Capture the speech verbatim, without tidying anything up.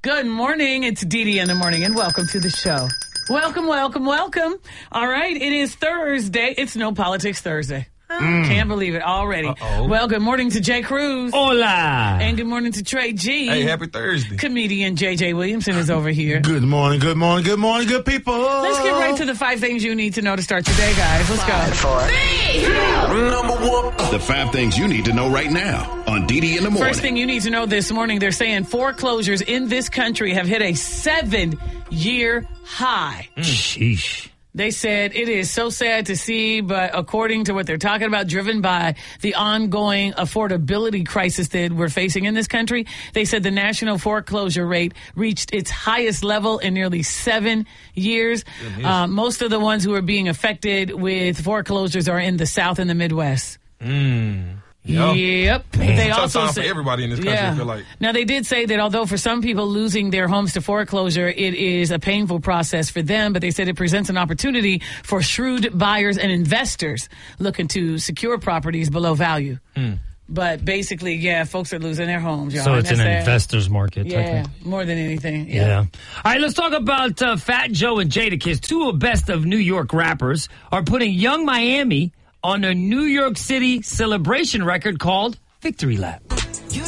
Good morning. It's Dee Dee in the morning, and welcome to the show. Welcome, welcome, welcome. All right, it is Thursday. It's No Politics Thursday. Mm. Can't believe it already. Uh-oh. Well, good morning to Jay Cruz. Hola. And good morning to Trey G. Hey, happy Thursday. Comedian J J Williamson is over here. Good morning, good morning, good morning, good people. Let's get right to the five things you need to know to start your day, guys. Let's five, go. Four, three, Number one. The five things you need to know right now on Dee Dee in the morning. First thing you need to know this morning, they're saying foreclosures in this country have hit a seven-year high. Mm. Sheesh. They said it is so sad to see, but according to what they're talking about, driven by the ongoing affordability crisis that we're facing in this country, they said the national foreclosure rate reached its highest level in nearly seven years. Uh, most of the ones who are being affected with foreclosures are in the South and the Midwest. Mm. Yep. yep. Man. They Tough also time say, for everybody in this country, yeah. I feel like. Now, they did say that although for some people losing their homes to foreclosure, it is a painful process for them, but they said it presents an opportunity for shrewd buyers and investors looking to secure properties below value. Mm. But basically, yeah, folks are losing their homes, y'all. So it's an sad. investor's market. Yeah, more than anything. Yeah. yeah. All right, let's talk about uh, Fat Joe and Jadakiss. Two of best of New York rappers are putting Young Miami on a New York City celebration record called Victory Lap.